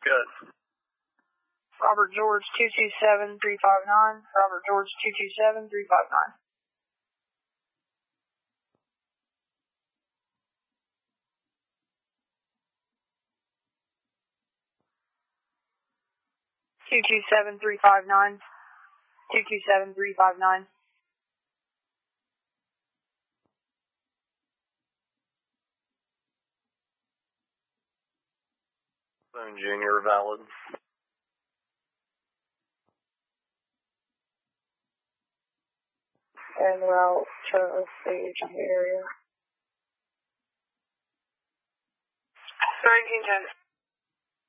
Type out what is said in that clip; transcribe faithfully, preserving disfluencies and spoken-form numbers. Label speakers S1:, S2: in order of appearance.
S1: Good.
S2: Robert George two two seven three five nine. Robert George two two seven three five nine. two two seven three five nine. two two seven three five nine.
S1: Phone Junior valid.
S2: And route to stage area. nineteen ten.